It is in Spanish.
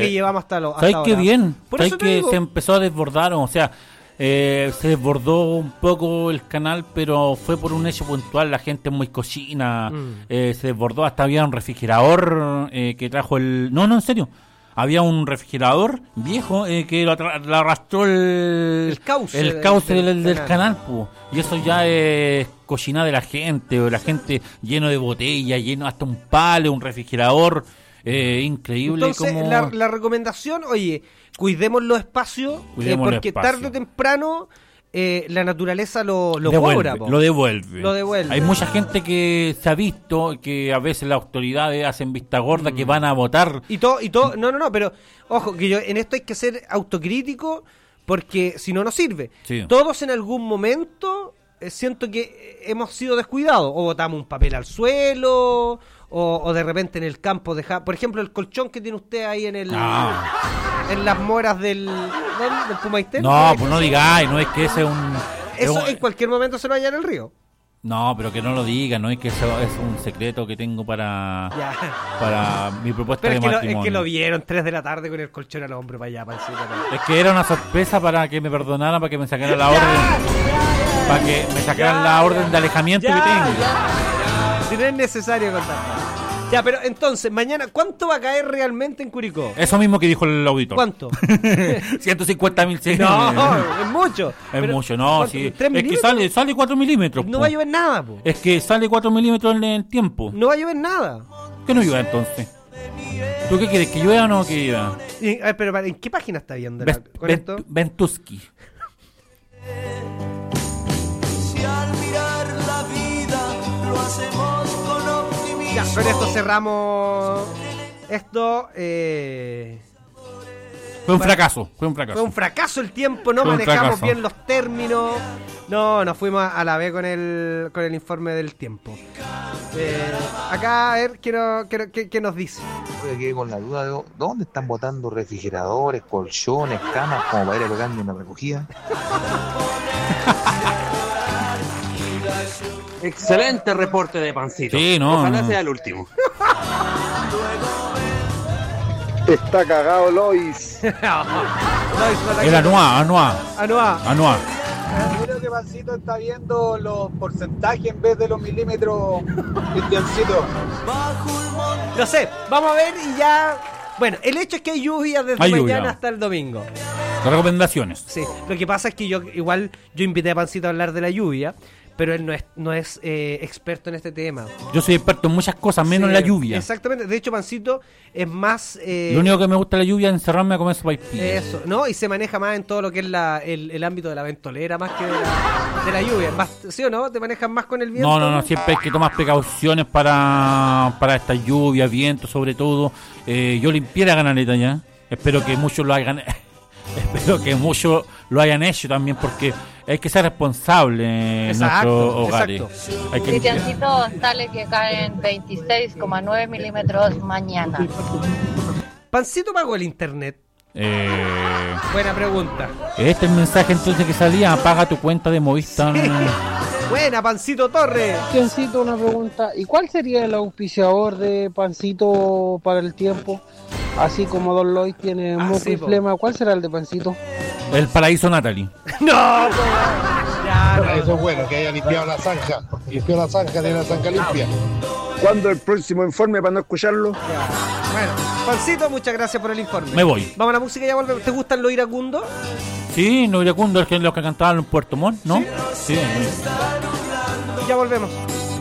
que llevamos hasta ¿sabes ahora. qué bien? Por ¿Sabes eso te que digo. se empezó a desbordar? O sea, se desbordó un poco el canal, pero fue por un hecho puntual. La gente es muy cochina. Se desbordó. Hasta había un refrigerador que trajo el... No, en serio. Había un refrigerador viejo que lo arrastró el cauce del canal, po. Y eso ya es cochina de la gente, o la gente lleno de botellas, lleno hasta un palo, un refrigerador, increíble. Entonces, como... la recomendación, oye, cuidemos los espacios, porque tarde o temprano la naturaleza lo cobra. Lo devuelve. Lo devuelve. Hay mucha gente que se ha visto que a veces las autoridades hacen vista gorda, que van a votar. Y todo, no, pero ojo, que yo en esto hay que ser autocrítico, porque si no, no sirve. Sí. Todos en algún momento siento que hemos sido descuidados, o botamos un papel al suelo, o de repente en el campo por ejemplo, el colchón que tiene usted ahí en las moras del Pumaitén. No, pues no digáis, no es que ese es un... Eso en cualquier momento se lo vaya en el río. No, pero que no lo diga, no es que eso es un secreto que tengo para mi propuesta pero de matrimonio. Es que lo vieron 3 de la tarde con el colchón al hombro para allá, para encima. Es que era una sorpresa para que me perdonaran, para que me sacaran la orden. Para que me sacaran la orden de alejamiento que tengo. Si no es necesario contar. Ya, pero entonces, mañana, ¿cuánto va a caer realmente en Curicó? Eso mismo que dijo el auditor. ¿Cuánto? 150.000. No, es mucho. Es mucho, no. Sí. Es que sale 4 milímetros. No va a llover nada, po. Es que sale 4 milímetros en el tiempo. No va a llover nada. ¿Qué no llueva entonces? ¿Tú qué quieres? ¿Que llueva o no que llueva? A ver, pero ¿en qué página está viendo con esto? Ventuski. Si al mirar la vida lo hacemos con optimismo. Ya, con esto cerramos. Esto, Fue un fracaso. Fue un fracaso el tiempo, no manejamos bien los términos. No, nos fuimos a la B con el informe del tiempo. Acá, a ver, ¿qué nos dice? Yo quedé con la duda de dónde están botando refrigeradores, colchones, camas, como para ir a pegarme una recogida. Excelente reporte de Pancito. Sí, no. Ojalá sea el último. Está cagado Lois. Era Anuá. Creo que Pancito está viendo los porcentajes en vez de los milímetros, Cristiancito. No sé, vamos a ver y ya. Bueno, el hecho es que hay lluvia desde mañana hasta el domingo. Recomendaciones. Sí, lo que pasa es que yo invité a Pancito a hablar de la lluvia, pero él no es experto en este tema. Yo soy experto en muchas cosas, menos en la lluvia. Exactamente, de hecho Pancito es más... Lo único que me gusta de la lluvia es encerrarme a comer sopaipillas. Eso, ¿no? Y se maneja más en todo lo que es el ámbito de la ventolera, más que de la lluvia. ¿Sí o no? ¿Te manejas más con el viento? No, siempre hay que tomar precauciones para esta lluvia, viento sobre todo. Yo limpié la canaleta ya. Espero que muchos lo hayan hecho también, porque hay que ser responsable en nuestros hogares. Cristiancito, sale que caen 26,9 milímetros mañana. ¿Pancito pagó el internet? Buena pregunta. Este es el mensaje entonces que salía: apaga tu cuenta de Movistar. Sí. Buena, Pancito Torres. Pancito, una pregunta. ¿Y cuál sería el auspiciador de Pancito para el tiempo? Así como Don Lois tiene moco y flema, ¿cuál será el de Pancito? El Paraíso Natalie. ¡No! Ya, no. Eso es bueno, que haya limpiado la zanja. Limpió la zanja, tiene la zanja limpia. ¿Cuándo el próximo informe para no escucharlo? Ya. Bueno, Pancito, muchas gracias por el informe. Me voy. Vamos a la música y ya volvemos. ¿Te gustan los iracundos? Sí, los iracundos, los que cantaban en Puerto Montt, ¿no? Sí. Ya volvemos.